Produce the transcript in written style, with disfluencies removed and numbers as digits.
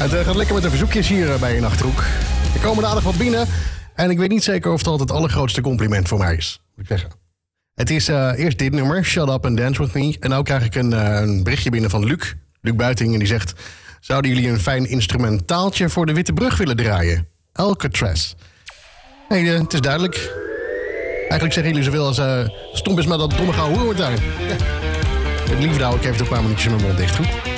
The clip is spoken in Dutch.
Het gaat lekker met de verzoekjes hier bij in Achterhoek. Er komen aardig wat binnen. En ik weet niet zeker of het al het allergrootste compliment voor mij is. Moet ik zeggen. Het is eerst dit nummer, Shut Up and Dance With Me. En nu krijg ik een berichtje binnen van Luc Buiting. En die zegt, zouden jullie een fijn instrumentaaltje voor de Witte Brug willen draaien? Alcatraz. Nee, het is duidelijk. Eigenlijk zeggen jullie zoveel als stomp is maar dat domme gouden hoer wordt daar. Ja. Het liefde hou ik even een paar minuutjes mijn mond dicht, goed?